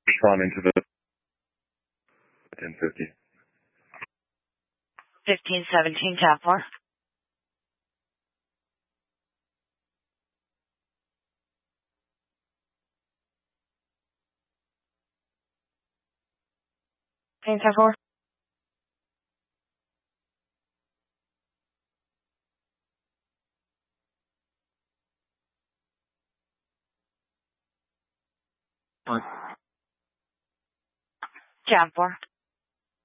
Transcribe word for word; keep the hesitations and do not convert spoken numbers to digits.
Responding to the ten fifty. fifteen seventeen, Cap four. ten four. Cap four.